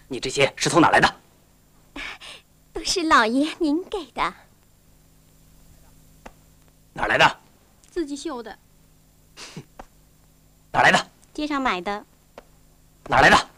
你这些是从哪来的？ 都是老爷您给的。 哪来的？ 自己绣的。 哪来的？ 街上买的。 哪来的？